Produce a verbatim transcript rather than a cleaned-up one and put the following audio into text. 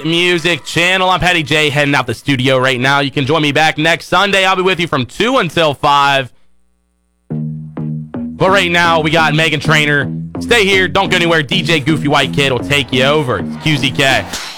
Music channel. I'm Petty J heading out the studio right now. You can join me back next Sunday. I'll be with you from two until five. But right now, we got Megan Trainor. Stay here. Don't go anywhere. D J Goofy White Kid will take you over. It's Q Z K.